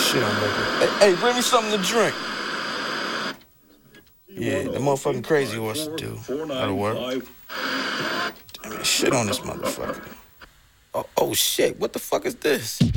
shit on record. Hey, bring me something to drink. Yeah, the motherfucking crazy horse to do. That'll work. Damn it, shit on this motherfucker. Oh shit, what the fuck is this?